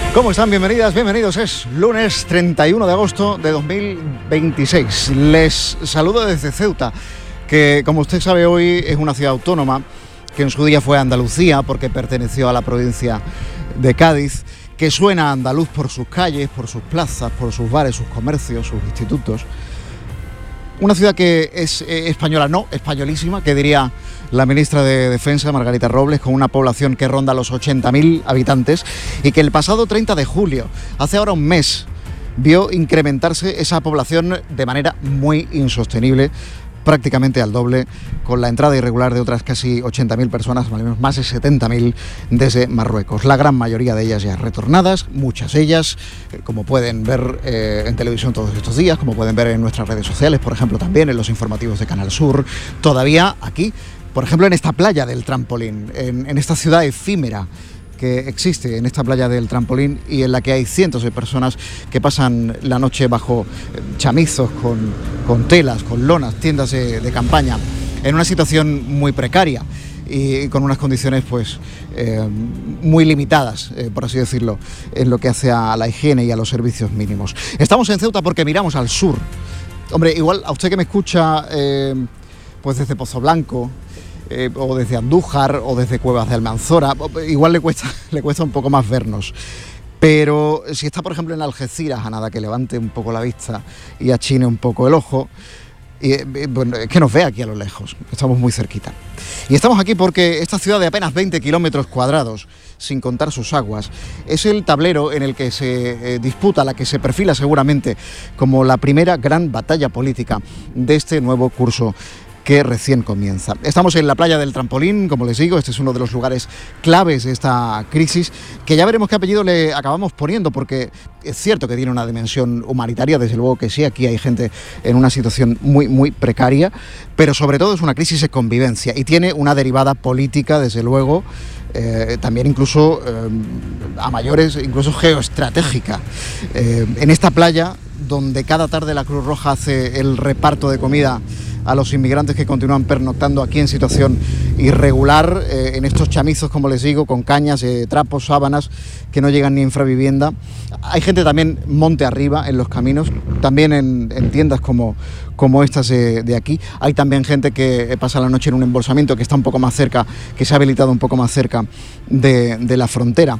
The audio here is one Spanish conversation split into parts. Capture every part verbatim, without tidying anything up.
¿Cómo están? Bienvenidas, bienvenidos. Es lunes treinta y uno de agosto de dos mil veintiséis. Les saludo desde Ceuta, que como usted sabe hoy es una ciudad autónoma, que en su día fue Andalucía porque perteneció a la provincia de Cádiz, que suena andaluz por sus calles, por sus plazas, por sus bares, sus comercios, sus institutos. Una ciudad que es eh, española, no, españolísima, que diría la ministra de Defensa, Margarita Robles, con una población que ronda los ochenta mil habitantes y que el pasado treinta de julio, hace ahora un mes, vio incrementarse esa población de manera muy insostenible, prácticamente al doble, con la entrada irregular de otras casi ochenta mil personas, más de setenta mil desde Marruecos. La gran mayoría de ellas ya retornadas, muchas de ellas, eh, como pueden ver eh, en televisión todos estos días, como pueden ver en nuestras redes sociales, por ejemplo, también en los informativos de Canal Sur, todavía aquí, por ejemplo, en esta playa del Trampolín, en, en esta ciudad efímera que existe en esta playa del Trampolín y en la que hay cientos de personas que pasan la noche bajo chamizos, con, con telas, con lonas, tiendas de, de campaña, en una situación muy precaria y con unas condiciones pues eh, muy limitadas, eh, por así decirlo, en lo que hace a la higiene y a los servicios mínimos. Estamos en Ceuta porque miramos al sur. Hombre, igual a usted que me escucha eh, pues desde Pozoblanco, Eh, o desde Andújar o desde Cuevas de Almanzora, igual le cuesta, le cuesta un poco más vernos. Pero si está, por ejemplo, en Algeciras, a nada que levante un poco la vista y achine un poco el ojo, y, eh, bueno, es que nos ve aquí a lo lejos, estamos muy cerquita. Y estamos aquí porque esta ciudad de apenas veinte kilómetros cuadrados, sin contar sus aguas, es el tablero en el que se eh, disputa, la que se perfila seguramente como la primera gran batalla política de este nuevo curso que recién comienza. Estamos en la playa del Trampolín, como les digo, este es uno de los lugares claves de esta crisis, que ya veremos qué apellido le acabamos poniendo, porque es cierto que tiene una dimensión humanitaria, desde luego que sí, aquí hay gente en una situación muy, muy precaria, pero sobre todo es una crisis de convivencia y tiene una derivada política, desde luego, eh, también incluso eh, a mayores, incluso geoestratégica. Eh, en esta playa, donde cada tarde la Cruz Roja hace el reparto de comida a los inmigrantes que continúan pernoctando aquí en situación irregular, eh, en estos chamizos, como les digo, con cañas, eh, trapos, sábanas, que no llegan ni a infravivienda. Hay gente también monte arriba en los caminos, también en, en tiendas como, como estas de, de aquí. Hay también gente que pasa la noche en un embolsamiento que está un poco más cerca, que se ha habilitado un poco más cerca de, de la frontera.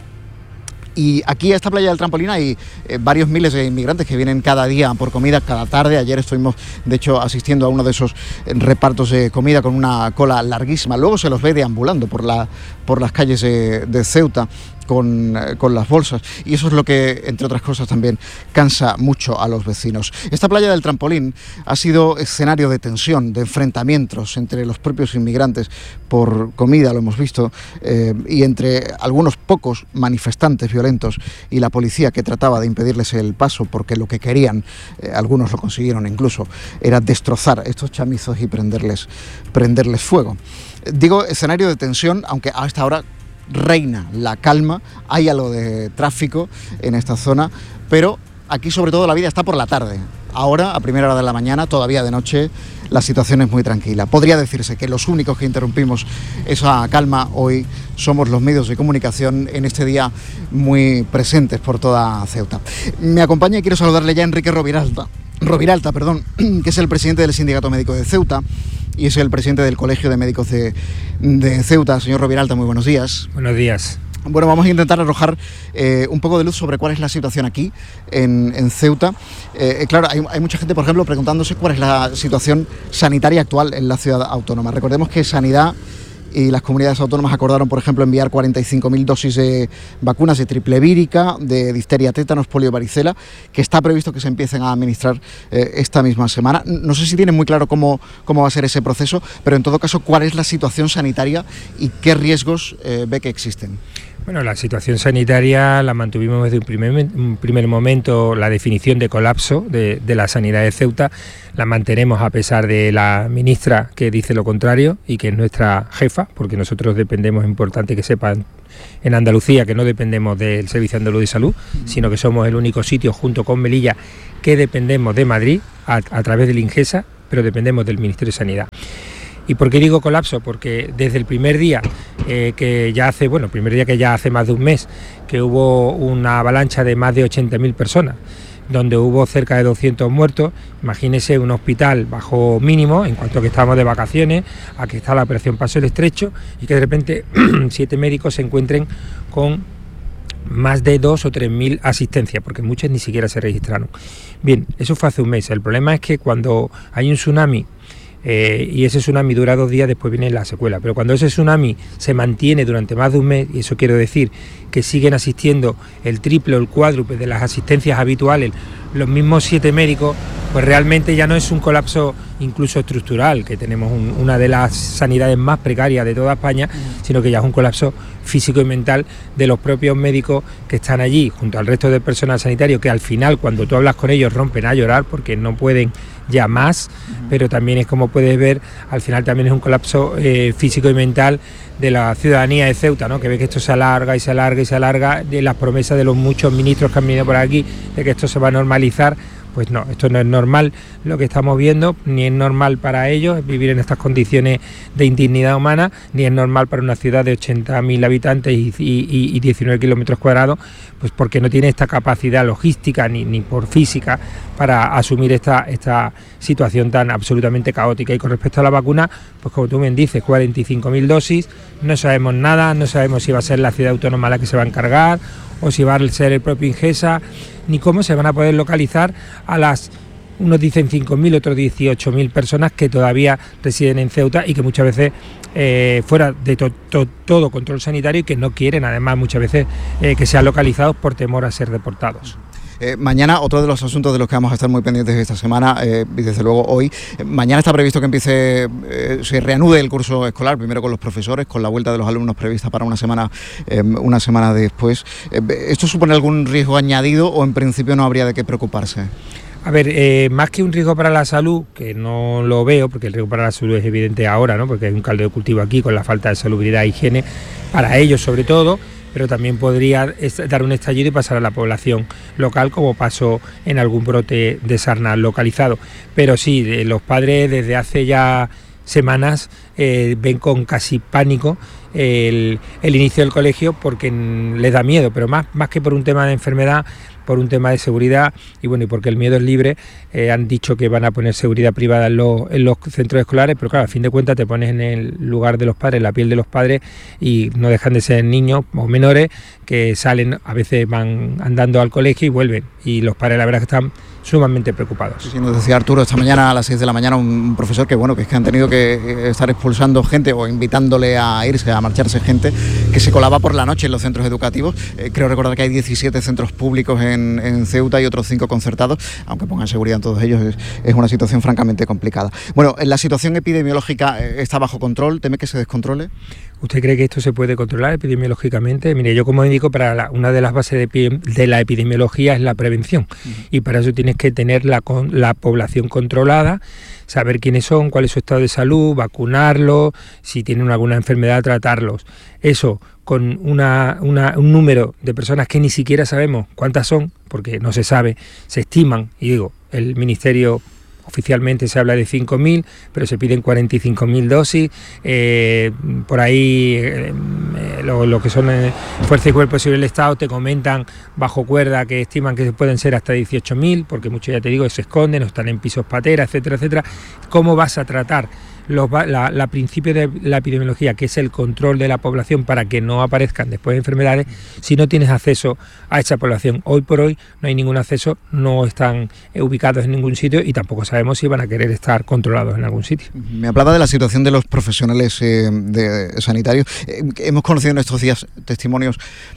Y aquí a esta playa del Trampolín hay eh, varios miles de inmigrantes que vienen cada día por comida, cada tarde. Ayer estuvimos, de hecho, asistiendo a uno de esos eh, repartos de comida con una cola larguísima. Luego se los ve deambulando por, la, por las calles de, de Ceuta con, eh, con las bolsas. Y eso es lo que, entre otras cosas, también cansa mucho a los vecinos. Esta playa del Trampolín ha sido escenario de tensión, de enfrentamientos entre los propios inmigrantes por comida, lo hemos visto, eh, y entre algunos pocos manifestantes violentos y la policía que trataba de impedirles el paso, porque lo que querían, eh, algunos lo consiguieron incluso, era destrozar estos chamizos y prenderles, prenderles fuego. Digo escenario de tensión, aunque a esta hora reina la calma, hay algo de tráfico en esta zona, pero aquí sobre todo la vida está por la tarde. Ahora, a primera hora de la mañana, todavía de noche, la situación es muy tranquila. Podría decirse que los únicos que interrumpimos esa calma hoy somos los medios de comunicación en este día muy presentes por toda Ceuta. Me acompaña y quiero saludarle ya a Enrique Roviralta, Roviralta, perdón, que es el presidente del Sindicato Médico de Ceuta y es el presidente del Colegio de Médicos de, de Ceuta. Señor Roviralta, muy buenos días. Buenos días. Bueno, vamos a intentar arrojar eh, un poco de luz sobre cuál es la situación aquí en, en Ceuta. Eh, claro, hay, hay mucha gente, por ejemplo, preguntándose cuál es la situación sanitaria actual en la ciudad autónoma. Recordemos que Sanidad y las comunidades autónomas acordaron, por ejemplo, enviar cuarenta y cinco mil dosis de vacunas de triple vírica, de difteria, tétanos, polio, varicela, que está previsto que se empiecen a administrar eh, esta misma semana. No sé si tienen muy claro cómo, cómo va a ser ese proceso, pero en todo caso, ¿cuál es la situación sanitaria y qué riesgos eh, ve que existen? Bueno, la situación sanitaria la mantuvimos desde un primer, un primer momento, la definición de colapso de, de la sanidad de Ceuta, la mantenemos a pesar de la ministra que dice lo contrario y que es nuestra jefa, porque nosotros dependemos, es importante que sepan en Andalucía que no dependemos del Servicio Andaluz de Salud, sino que somos el único sitio junto con Melilla que dependemos de Madrid a, a través del Ingesa, pero dependemos del Ministerio de Sanidad. ¿Y por qué digo colapso? Porque desde el primer día, eh, que ya hace, bueno, el primer día que ya hace más de un mes, que hubo una avalancha de más de ochenta mil personas, donde hubo cerca de doscientos muertos, imagínese un hospital bajo mínimo, en cuanto a que estábamos de vacaciones, aquí está la operación Paso el Estrecho, y que de repente siete médicos se encuentren con más de dos o tres mil asistencias, porque muchas ni siquiera se registraron. Bien, eso fue hace un mes. El problema es que cuando hay un tsunami, eh, y ese tsunami dura dos días, después viene la secuela, pero cuando ese tsunami se mantiene durante más de un mes, y eso quiero decir que siguen asistiendo el triple o el cuádruple de las asistencias habituales, los mismos siete médicos, pues realmente ya no es un colapso incluso estructural, que tenemos un, una de las sanidades más precarias de toda España, sino que ya es un colapso físico y mental de los propios médicos que están allí, junto al resto del personal sanitario, que al final, cuando tú hablas con ellos, rompen a llorar porque no pueden ya más, uh-huh. Pero también es, como puedes ver, al final también es un colapso eh, físico y mental de la ciudadanía de Ceuta, ¿no? Que ve que esto se alarga y se alarga y se alarga, de las promesas de los muchos ministros que han venido por aquí, de que esto se va a normalizar. Pues no, esto no es normal lo que estamos viendo, ni es normal para ellos vivir en estas condiciones de indignidad humana, ni es normal para una ciudad de ochenta mil habitantes y, y, y diecinueve kilómetros cuadrados, pues porque no tiene esta capacidad logística ni, ni por física para asumir esta, esta situación tan absolutamente caótica. Y con respecto a la vacuna, pues como tú bien dices, cuarenta y cinco mil dosis, no sabemos nada, no sabemos si va a ser la ciudad autónoma la que se va a encargar, o si va a ser el propio Ingesa, ni cómo se van a poder localizar a las, unos dicen cinco mil, otros dieciocho mil personas que todavía residen en Ceuta y que muchas veces eh, fuera de to, to, todo control sanitario y que no quieren además muchas veces eh, que sean localizados por temor a ser deportados. Eh, mañana, otro de los asuntos de los que vamos a estar muy pendientes esta semana, eh, y desde luego hoy, eh, mañana está previsto que empiece, eh, se reanude el curso escolar, primero con los profesores, con la vuelta de los alumnos prevista para una semana, eh, una semana después. Eh, ¿Esto supone algún riesgo añadido o en principio no habría de qué preocuparse? A ver, eh, más que un riesgo para la salud, que no lo veo, porque el riesgo para la salud es evidente ahora, ¿no? Porque hay un caldo de cultivo aquí con la falta de salubridad e higiene, para ellos sobre todo, pero también podría dar un estallido y pasar a la población local, como pasó en algún brote de sarna localizado. Pero sí, los padres desde hace ya semanas eh, ven con casi pánico el, el inicio del colegio porque les da miedo, pero más, más que por un tema de enfermedad, por un tema de seguridad y bueno, y porque el miedo es libre, eh, han dicho que van a poner seguridad privada en los, en los centros escolares, pero claro, a fin de cuentas te pones en el lugar de los padres, en la piel de los padres, y no dejan de ser niños o menores que salen, a veces van andando al colegio y vuelven, y los padres la verdad que están sumamente preocupados. Sí, nos decía Arturo esta mañana a las seis de la mañana, un profesor que bueno, que es que han tenido que estar expulsando gente o invitándole a irse, a marcharse gente que se colaba por la noche en los centros educativos. Eh, creo recordar que hay diecisiete centros públicos en, en Ceuta y otros cinco concertados, aunque pongan seguridad en todos ellos, es, es una situación francamente complicada. Bueno, la situación epidemiológica está bajo control, ¿teme que se descontrole? ¿Usted cree que esto se puede controlar epidemiológicamente? Mire, yo como médico, para la, una de las bases de, de la epidemiología es la prevención, uh-huh. Y para eso tienes que tener la, la población controlada, saber quiénes son, cuál es su estado de salud, vacunarlos, si tienen alguna enfermedad, tratarlos. Eso con una, una, un número de personas que ni siquiera sabemos cuántas son, porque no se sabe, se estiman, y digo, el Ministerio oficialmente se habla de cinco mil, pero se piden cuarenta y cinco mil dosis, eh, por ahí eh, lo, lo que son eh, Fuerza y Cuerpo de Seguridad del Estado te comentan bajo cuerda que estiman que pueden ser hasta dieciocho mil, porque muchos, ya te digo, se esconden o están en pisos patera, etcétera, etcétera. ¿Cómo vas a tratar los, la, la principio de la epidemiología, que es el control de la población para que no aparezcan después enfermedades, si no tienes acceso a esa población? Hoy por hoy no hay ningún acceso, no están ubicados en ningún sitio y tampoco sabemos si van a querer estar controlados en algún sitio. Me hablaba de la situación de los profesionales eh, de sanitarios. Eh, hemos conocido en estos días testimonios,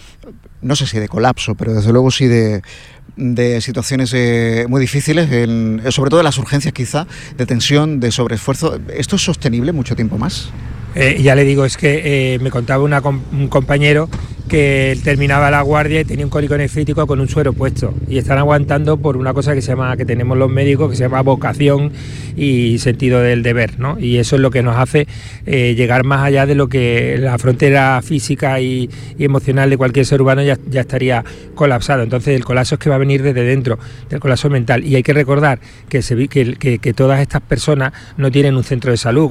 no sé si de colapso, pero desde luego sí de, de situaciones eh, muy difíciles, en, sobre todo de las urgencias quizá, de tensión, de sobreesfuerzo. ¿Esto es sostenible mucho tiempo más? Eh, ya le digo, es que eh, me contaba una, un compañero que terminaba la guardia y tenía un cólico nefrítico con un suero puesto y están aguantando por una cosa que se llama, que tenemos los médicos, que se llama vocación y sentido del deber, ¿no? Y eso es lo que nos hace eh, llegar más allá de lo que la frontera física y, y emocional de cualquier ser humano ya, ya estaría colapsado. Entonces el colapso es que va a venir desde dentro, del colapso mental, y hay que recordar que, se, que, que, que todas estas personas no tienen un centro de salud,